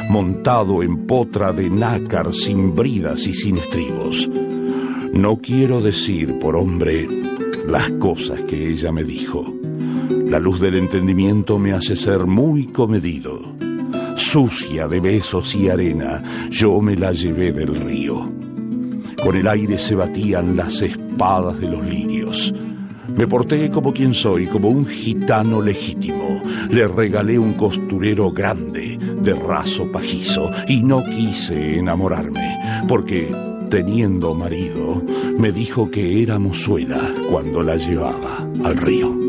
montado en potra de nácar sin bridas y sin estribos. No quiero decir por hombre las cosas que ella me dijo. La luz del entendimiento me hace ser muy comedido. Sucia de besos y arena, yo me la llevé del río. Con el aire se batían las espadas de los lirios. Me porté como quien soy, como un gitano legítimo. Le regalé un costurero grande, de raso pajizo, y no quise enamorarme, porque, teniendo marido, me dijo que era mozuela cuando la llevaba al río.